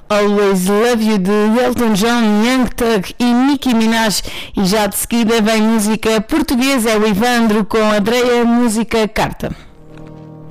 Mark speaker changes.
Speaker 1: Always Love You de Elton John, Young Thug e Nicki Minaj. E já de seguida vem música portuguesa, é o Ivandro com Andreia, música Carta.